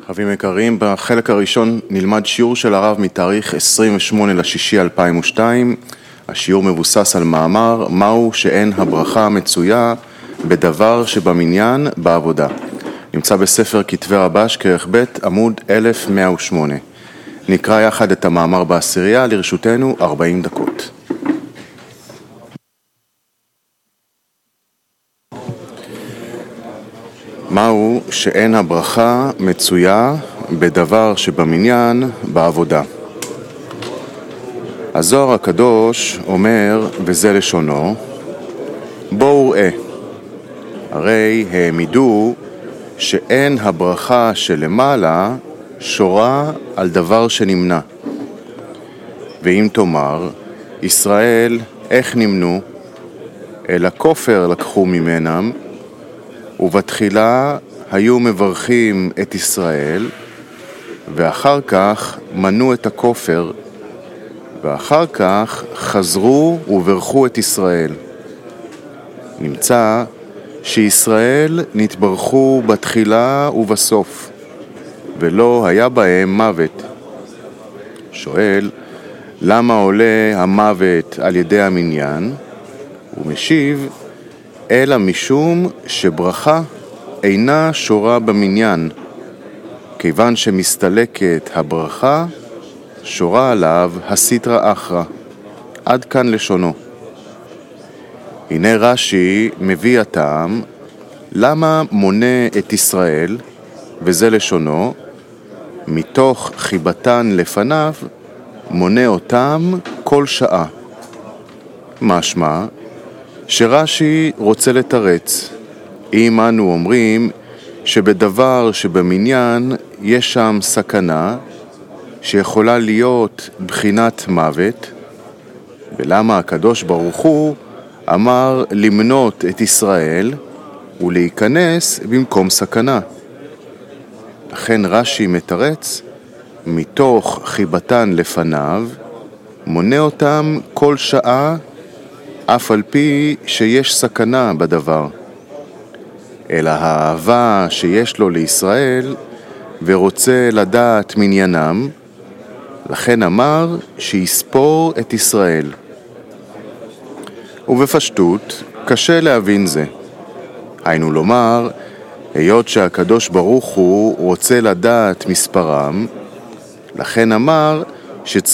חברים יקרים, בחלק הראשון נלמד שיעור של הרב מתאריך 28/6/2002. השיעור מבוסס על מאמר מהו שאין הברכה מצויה בדבר שבמניין בעבודה. נמצא בספר כתבי רבש כרך ב' עמוד 1108. נקרא יחד את המאמר בעשירייה, לרשותנו 40 דקות. מהו שאין הברכה מצויה בדבר שבמניין בעבודה. הזוהר הקדוש אומר, וזה לשונו, בואו ראה, הרי העמידו שאין הברכה שלמעלה שורה על דבר שנמנע. ואם תאמר, ישראל איך נמנו? אלא כופר לקחו ממנם, ובתחילה היו מברכים את ישראל, ואחר כך מנו את הכופר, ואחר כך חזרו וברכו את ישראל. נמצא שישראל נתברכו בתחילה ובסוף, ולא היה בהם מוות. שואל, למה עולה המוות על ידי המניין? הוא משיב, אלא משום שברכה אינה שורה במניין, כיוון שמסתלקת הברכה, שורה עליו הסיטרא אחרא. עד כאן לשונו. הנה רש"י מביא הטעם, למה מונה את ישראל, וזה לשונו, מתוך חיבתן לפניו, מונה אותם כל שעה. משמע, שרש"י רוצה לתרץ, אם אנו אומרים שבדבר שבמניין יש שם סכנה שיכולה להיות בחינת מוות, ולמה הקדוש ברוך הוא אמר למנות את ישראל ולהיכנס במקום סכנה. לכן רש"י מתרץ, מתוך חיבתן לפניו מונה אותם כל שעה, אף על פי שיש סכנה בדבר, אלא האהבה שיש לו לישראל ורוצה לדעת מניינם, לכן אמר שיספור את ישראל. ובפשטות קשה להבין זה. היינו לומר, היות שהקדוש ברוך הוא רוצה לדעת מספרם, לכן אמר שצריך